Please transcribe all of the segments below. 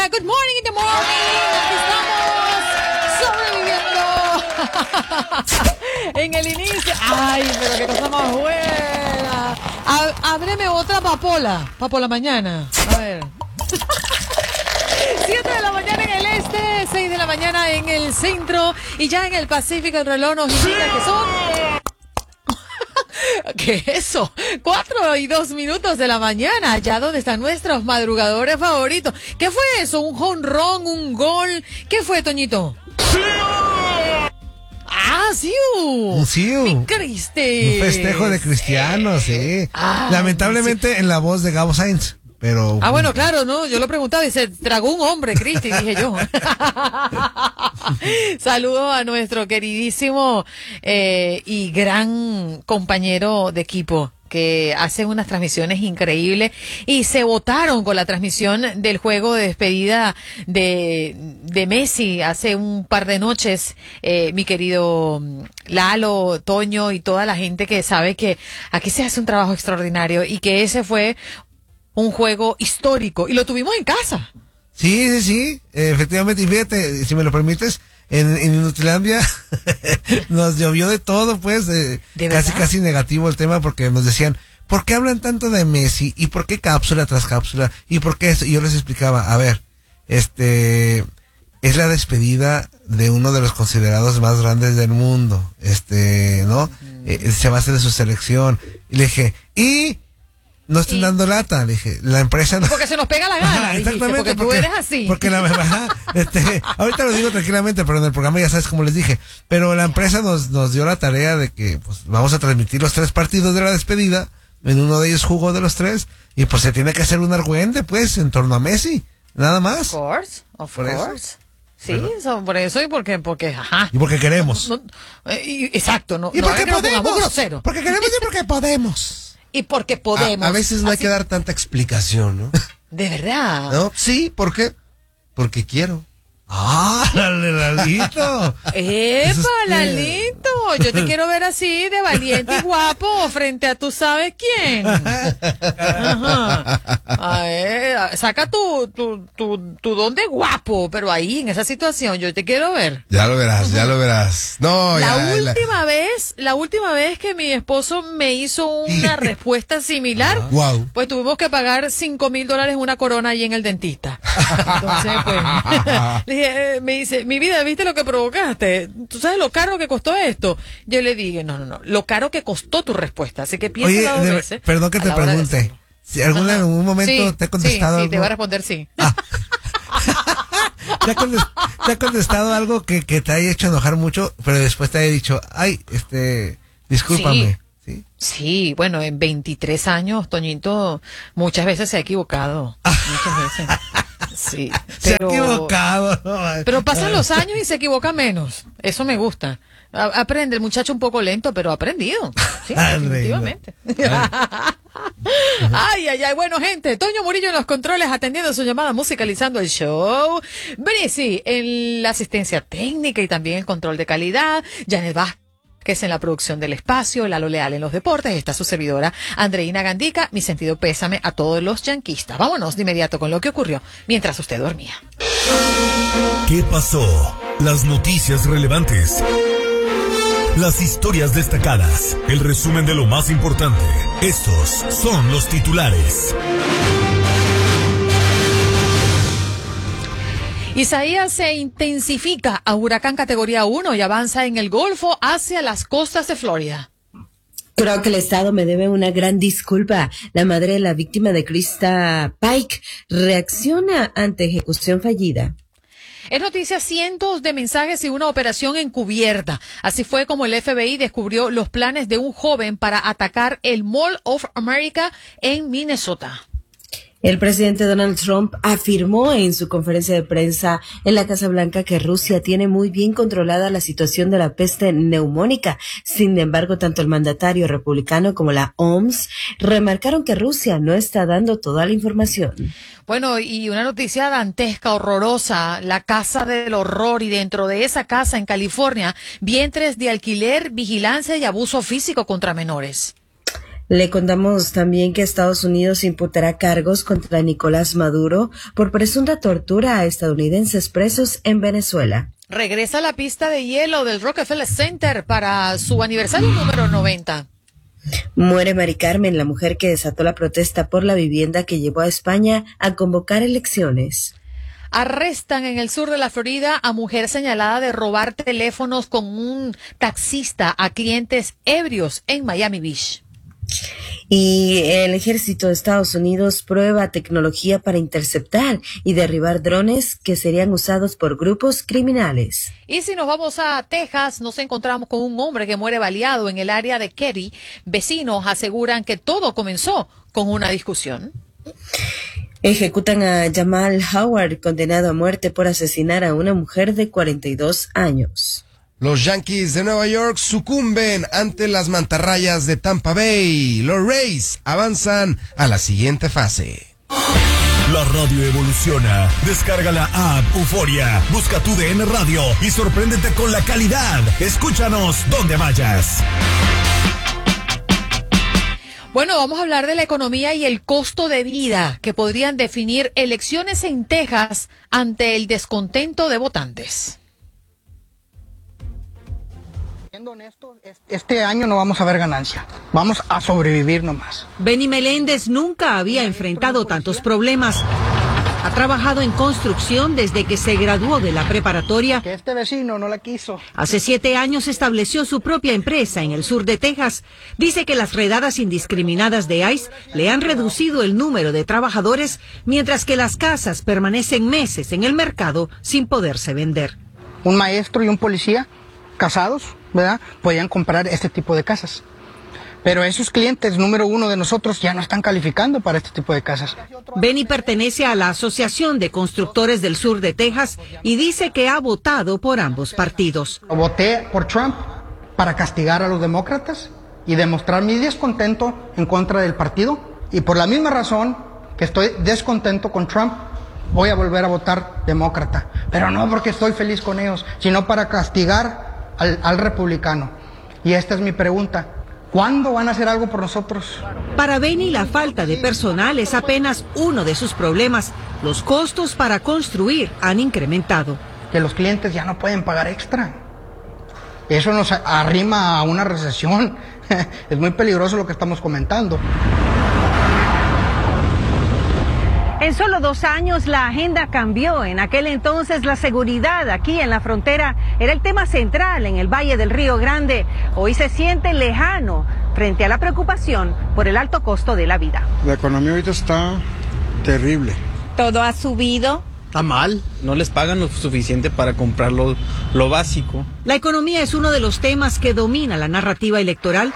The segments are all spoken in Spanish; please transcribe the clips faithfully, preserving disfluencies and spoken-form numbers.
Good morning in the morning. Aquí estamos sobreviviendo. En el inicio. Ay, pero qué cosa más buena. A, ábreme otra papola. Papola mañana. A ver. siete de la mañana en el este, seis de la mañana en el centro y ya en el Pacífico el reloj nos indica que son... ¿Qué es eso? Cuatro y dos minutos de la mañana, allá donde están nuestros madrugadores favoritos. ¿Qué fue eso? ¿Un jonrón? ¿Un gol? ¿Qué fue, Toñito? Ah, sí. Un siu. Mi Criste. Un festejo de cristianos, sí. Ah, Lamentablemente sí. En la voz de Gabo Sainz. Pero... Ah, bueno, claro, ¿no? Yo lo preguntaba y se tragó un hombre, Cristi, dije yo. Saludos a nuestro queridísimo eh, y gran compañero de equipo que hace unas transmisiones increíbles y se votaron con la transmisión del juego de despedida de, de Messi hace un par de noches, eh, mi querido Lalo, Toño y toda la gente que sabe que aquí se hace un trabajo extraordinario y que ese fue un juego histórico y lo tuvimos en casa. Sí, sí, sí, eh, efectivamente, y fíjate, si me lo permites, en, en Inutilandia nos llovió de todo, pues, eh, ¿De casi, verdad? casi negativo el tema, porque nos decían, ¿por qué hablan tanto de Messi? ¿Y por qué cápsula tras cápsula? ¿Y por qué eso? Y yo les explicaba, a ver, este, es la despedida de uno de los considerados más grandes del mundo, este, ¿no? Mm. Eh, se va a hacer de su selección. Y le dije, ¿y...? No estén dando lata, le dije, la empresa no... Porque se nos pega la gana, Ajá, dijiste, exactamente, porque, porque tú eres así. Porque la verdad, este, ahorita lo digo tranquilamente, pero en el programa ya sabes cómo les dije, pero la empresa nos, nos dio la tarea de que pues vamos a transmitir los tres partidos de la despedida, en uno de ellos jugó de los tres, y pues se tiene que hacer un argüente, pues, en torno a Messi, nada más. Of course, of Por course. eso. Sí, eso, por eso y porque, porque, ajá. Y porque queremos. No, no, eh, y- exacto, no. Y no porque es que nos pongamos podemos. groseros. Porque queremos y porque podemos. Y porque podemos. A, a veces no hay Así- que dar tanta explicación, ¿no? De verdad. ¿No? Sí, ¿por qué? Porque quiero. ¡Ah, Lalito! ¡Epa, Eso es- Lalito! Yo te quiero ver así, de valiente y guapo, frente a tú sabes quién. Ajá. A ver, saca tu, tu, tu, tu don de guapo, pero ahí, en esa situación, yo te quiero ver. Ya lo verás, ya lo verás. No, La ya. la- última vez, la última vez que mi esposo me hizo una respuesta similar, Wow. pues tuvimos que pagar cinco mil dólares una corona ahí en el dentista. Entonces, pues, le dije, eh, me dice, mi vida, ¿viste lo que provocaste? ¿Tú sabes lo caro que costó esto? Yo le dije, no, no, no, lo caro que costó tu respuesta, así que piensa Oye, dos de- veces. perdón que a te la hora de pregunte, hacerlo. si alguna en algún momento Sí, te he contestado sí, sí, te algo- voy a responder sí. ¿Te ha, contest- te ha contestado algo que, que te haya hecho enojar mucho, pero después te haya dicho, ay, este, discúlpame? ¿Sí? Sí, bueno, en veintitrés años, Toñito muchas veces se ha equivocado. Muchas veces. Sí. Se pero- ha equivocado. ¿no? Pero pasan los años y se equivoca menos. Eso me gusta. A- Aprende, el muchacho un poco lento, pero ha aprendido. Sí, Ay, definitivamente. Ay, ay, ay. Bueno, gente, Toño Murillo en los controles atendiendo su llamada, musicalizando el show. Brisi en la asistencia técnica y también el control de calidad. Janet Vázquez en la producción del espacio, Lalo Leal en los deportes, está su servidora Andreina Gandica. Mi sentido pésame a todos los yanquistas. Vámonos de inmediato con lo que ocurrió mientras usted dormía. ¿Qué pasó? Las noticias relevantes. Las historias destacadas. El resumen de lo más importante. Estos son los titulares. Isaías se intensifica a huracán categoría uno y avanza en el Golfo hacia las costas de Florida. Creo que el Estado me debe una gran disculpa. La madre de la víctima de Krista Pike reacciona ante ejecución fallida. Es noticia cientos de mensajes y una operación encubierta. Así fue como el F B I descubrió los planes de un joven para atacar el Mall of America en Minnesota. El presidente Donald Trump afirmó en su conferencia de prensa en la Casa Blanca que Rusia tiene muy bien controlada la situación de la peste neumónica. Sin embargo, tanto el mandatario republicano como la O M S remarcaron que Rusia no está dando toda la información. Bueno, y una noticia dantesca, horrorosa, la casa del horror, y dentro de esa casa en California, vientres de alquiler, vigilancia y abuso físico contra menores. Le contamos también que Estados Unidos imputará cargos contra Nicolás Maduro por presunta tortura a estadounidenses presos en Venezuela. Regresa a la pista de hielo del Rockefeller Center para su aniversario número noventa. Muere Mari Carmen, la mujer que desató la protesta por la vivienda que llevó a España a convocar elecciones. Arrestan en el sur de la Florida a mujer señalada de robar teléfonos con un taxista a clientes ebrios en Miami Beach. Y el ejército de Estados Unidos prueba tecnología para interceptar y derribar drones que serían usados por grupos criminales. Y si nos vamos a Texas, nos encontramos con un hombre que muere baleado en el área de Katy. Vecinos aseguran que todo comenzó con una discusión. Ejecutan a Jamal Howard, condenado a muerte por asesinar a una mujer de cuarenta y dos años. Los Yankees de Nueva York sucumben ante las mantarrayas de Tampa Bay. Los Rays avanzan a la siguiente fase. La radio evoluciona. Descarga la app Euforia, busca tu D N Radio y sorpréndete con la calidad. Escúchanos donde vayas. Bueno, vamos a hablar de la economía y el costo de vida que podrían definir elecciones en Texas ante el descontento de votantes. Siendo honestos, este año no vamos a ver ganancia, vamos a sobrevivir nomás. Benny Meléndez nunca había enfrentado tantos problemas. Ha trabajado en construcción desde que se graduó de la preparatoria. Que este vecino no la quiso. Hace siete años estableció su propia empresa en el sur de Texas. Dice que las redadas indiscriminadas de ICE le han reducido el número de trabajadores, mientras que las casas permanecen meses en el mercado sin poderse vender. Un maestro y un policía casados, ¿verdad?, podían comprar este tipo de casas. Pero esos clientes número uno de nosotros ya no están calificando para este tipo de casas. Benny pertenece a la Asociación de Constructores del Sur de Texas y dice que ha votado por ambos partidos. Voté por Trump para castigar a los demócratas y demostrar mi descontento en contra del partido. Y por la misma razón que estoy descontento con Trump, voy a volver a votar demócrata. Pero no porque estoy feliz con ellos, sino para castigar al, al republicano. Y esta es mi pregunta. ¿Cuándo van a hacer algo por nosotros? Para Benny, la falta de personal es apenas uno de sus problemas. Los costos para construir han incrementado. Que los clientes ya no pueden pagar extra. Eso nos arrima a una recesión. Es muy peligroso lo que estamos comentando. En solo dos años la agenda cambió. En aquel entonces la seguridad aquí en la frontera era el tema central en el Valle del Río Grande. Hoy se siente lejano frente a la preocupación por el alto costo de la vida. La economía ahorita está terrible. Todo ha subido. Está mal, no les pagan lo suficiente para comprar lo, lo básico. La economía es uno de los temas que domina la narrativa electoral.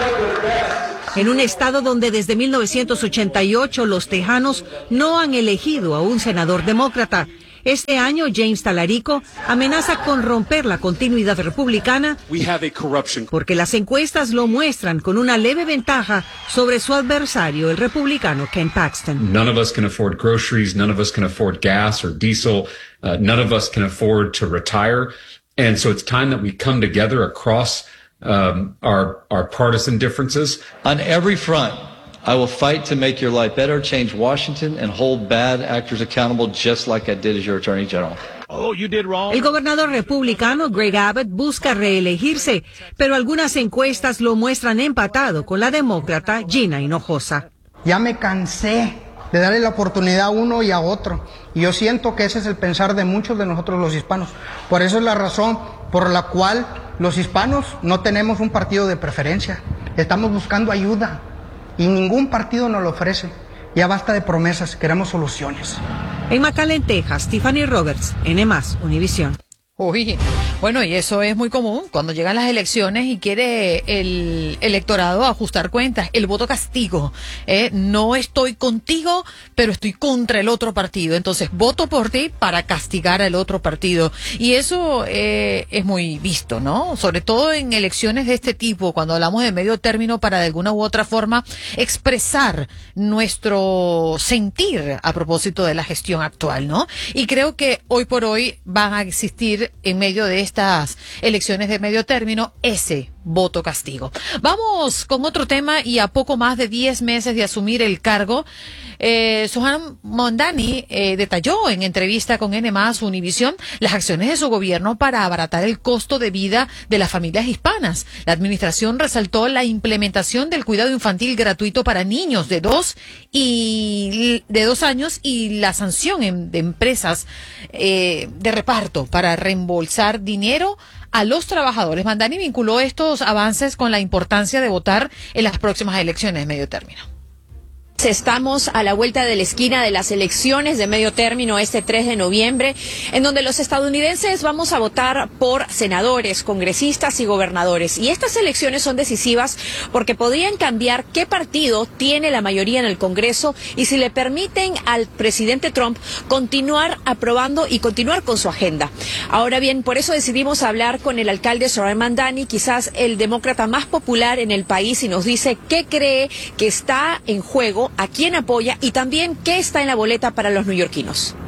En un estado donde desde mil novecientos ochenta y ocho los tejanos no han elegido a un senador demócrata. Este año James Talarico amenaza con romper la continuidad republicana porque las encuestas lo muestran con una leve ventaja sobre su adversario, el republicano Ken Paxton. None of us can afford groceries, none of us can afford gas or diesel, uh, none of us can afford to retire. And so it's time that we come together across Um, our our partisan differences. On every front, I will fight to make your life better, change Washington, and hold bad actors accountable just like I did as your Attorney General. Oh, you did wrong. El gobernador republicano Greg Abbott busca reelegirse, pero algunas encuestas lo muestran empatado con la demócrata Gina Hinojosa. Ya me cansé de darle la oportunidad a uno y a otro. Y yo siento que ese es el pensar de muchos de nosotros los hispanos. Por eso es la razón por la cual los hispanos no tenemos un partido de preferencia. Estamos buscando ayuda y ningún partido nos lo ofrece. Ya basta de promesas, queremos soluciones. En McAllen, Texas, Tiffany Roberts, N más, Univisión. Uy, bueno, y eso es muy común cuando llegan las elecciones y quiere el electorado ajustar cuentas, el voto castigo. ¿eh? No estoy contigo, pero estoy contra el otro partido. Entonces, voto por ti para castigar al otro partido. Y eso eh, es muy visto, ¿no? Sobre todo en elecciones de este tipo, cuando hablamos de medio término para de alguna u otra forma expresar nuestro sentir a propósito de la gestión actual, ¿no? Y creo que hoy por hoy van a existir en medio de estas elecciones de medio término ese voto castigo. Vamos con otro tema y a poco más de diez meses de asumir el cargo, eh, Zohran Mamdani eh, detalló en entrevista con N más Univisión las acciones de su gobierno para abaratar el costo de vida de las familias hispanas. La administración resaltó la implementación del cuidado infantil gratuito para niños de dos y de dos años y la sanción en, de empresas eh, de reparto para reembolsar dinero a los trabajadores. Mamdani vinculó estos avances con la importancia de votar en las próximas elecciones de medio término. Estamos a la vuelta de la esquina de las elecciones de medio término este tres de noviembre, en donde los estadounidenses vamos a votar por senadores, congresistas y gobernadores. Y estas elecciones son decisivas porque podrían cambiar qué partido tiene la mayoría en el Congreso y si le permiten al presidente Trump continuar aprobando y continuar con su agenda. Ahora bien, por eso decidimos hablar con el alcalde Zohran Mamdani, quizás el demócrata más popular en el país, y nos dice qué cree que está en juego, a quién apoya y también qué está en la boleta para los neoyorquinos.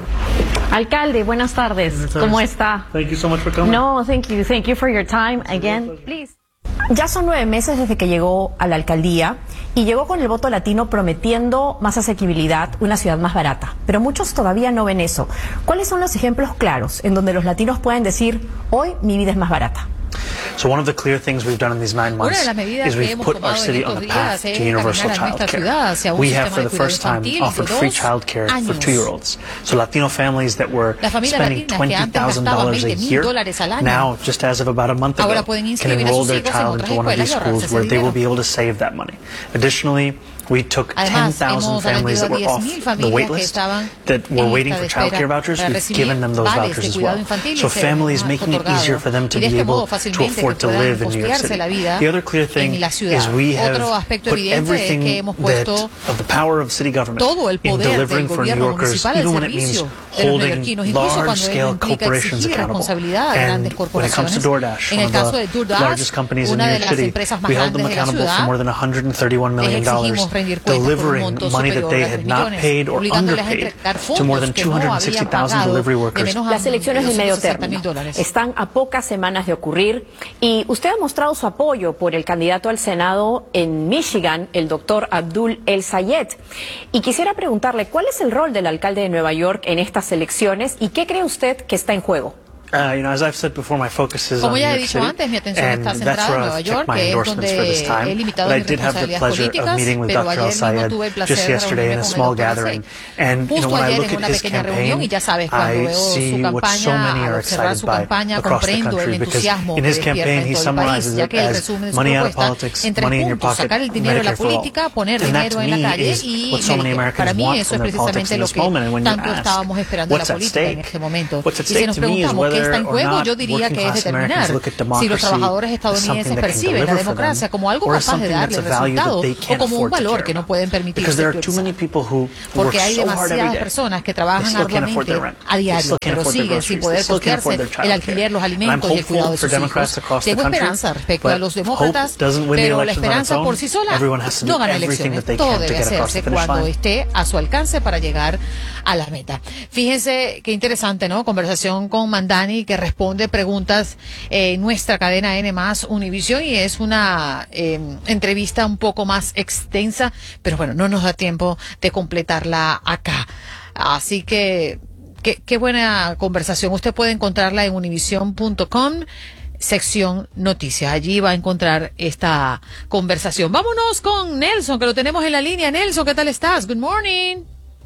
Alcalde, buenas tardes. ¿Cómo está? Thank you so much for coming. No, thank you. Thank you for your time again. Please. Ya son nueve meses desde que llegó a la alcaldía y llegó con el voto latino prometiendo más asequibilidad, una ciudad más barata. Pero muchos todavía no ven eso. ¿Cuáles son los ejemplos claros en donde los latinos pueden decir, hoy mi vida es más barata? So one of the clear things we've done in these nine months is we've put our city on the path to universal childcare. We have for the first time offered free childcare for two-year-olds. So Latino families that were spending twenty thousand dollars a year, now, just as of about a month ago, can enroll their child into one of these schools where they will be able to save that money. Additionally, we took ten thousand families that were off the wait list that were waiting for child care vouchers. We've given them those vouchers as well. So families, making it easier for them to be able to afford to live in New York City. The other clear thing is we have put everything that of the power of city government in delivering for New Yorkers, even when it means holding large-scale corporations accountable. And when it comes to DoorDash, one of the largest companies in New York City, we held them accountable for more than one hundred thirty-one million dollars. Delivering money that they had not paid or underpaid to more than two hundred sixty thousand delivery workers. Las elecciones del medio término están a pocas semanas de ocurrir y usted ha mostrado su apoyo por el candidato al Senado en Michigan, el doctor Abdul El Sayed. Y quisiera preguntarle, ¿cuál es el rol del alcalde de Nueva York en estas elecciones y qué cree usted que está en juego? Uh, you know, as I've said before, my focus is Como on ya New he York dicho City, antes, mi atención and está that's centrada where en Nueva I've checked York, my que es endorsements for this donde he time. limitado But I mis did have the responsabilidades pleasure of políticas, meeting with pero Doctor El ayer mismo Sayed tuve el just placer de yesterday in reunirme a con el small doctor El gathering. Sayed. And, you know, Justo when I ayer look en at una his pequeña reunión y campaign, ya sabes, cuando I veo su see what so campaña, many al are observar excited su by campaña, across the comprendo el country, because entusiasmo in que his despierta campaign en he todo el summarizes país, ya it que el as resumen de su money out of propuesta politics, en tres money in your puntos, pocket, sacar el dinero de la Medicare for all. política, poner And that dinero to en la me calle is y what so many Medicare. Para Americans mí want eso from es their politics precisamente in lo this moment. And que when you tanto ask estábamos esperando de la what's at política en stake, este momento. what's at Y si stake nos to me is preguntamos qué está en whether or juego, not yo diría working que es class Americans determinar look at si los democracy trabajadores as estadounidenses something that can perciben la deliver for democracia them, como algo or as capaz de something darle that's a value that resultados they o can't como un afford to valor care que no about. pueden permitirse Because there are too priorizar. many people who work Porque hay so hard every demasiadas day. personas que They trabajan still can't afford arduamente their rent. a They diario, still can't pero afford their siguen sin groceries. poder They still can't afford costearse their el childcare. alquiler, los And I'm alimentos y el hopeful cuidado de for sus Democrats hijos. across the Tengo country, esperanza respecto a but los hope demócratas, doesn't win the pero la elections on its esperanza own. por sí sola Everyone has to do no gana everything elecciones. that they Todo can to debe get across hacerse the finish cuando line. esté a su alcance para llegar a la meta. Fíjense qué interesante, ¿no? Conversación con Mamdani, que responde preguntas en eh, nuestra cadena N más Univisión, y es una eh, entrevista un poco más extensa, pero bueno, no nos da tiempo de completarla acá. Así que qué, qué buena conversación. Usted puede encontrarla en univision punto com, sección noticias. Allí va a encontrar esta conversación. Vámonos con Nelson, que lo tenemos en la línea. Nelson, ¿qué tal estás? Good morning.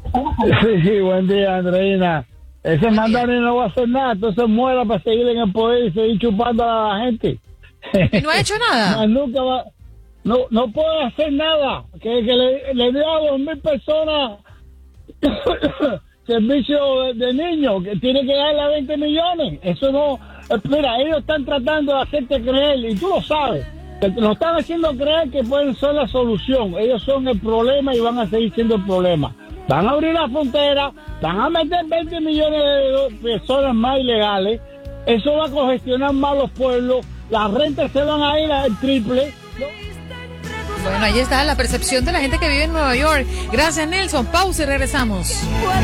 Sí, sí, buen día, Andreina. Ese Mamdani no va a hacer nada, entonces muera para seguir en el poder y seguir chupando a la gente. ¿Y no ha hecho nada? No, nunca va, no, no puede hacer nada. Que, que le, le dio a dos mil personas servicio de, de niños, que tiene que darle a veinte millones. Eso no, mira, ellos están tratando de hacerte creer, y tú lo sabes. Nos están haciendo creer que pueden ser la solución. Ellos son el problema y van a seguir siendo el problema. Van a abrir la frontera, van a meter veinte millones de personas más ilegales. Eso va a congestionar más los pueblos. Las rentas se van a ir al triple. Bueno, ahí está la percepción de la gente que vive en Nueva York. Gracias, Nelson. Pausa y regresamos.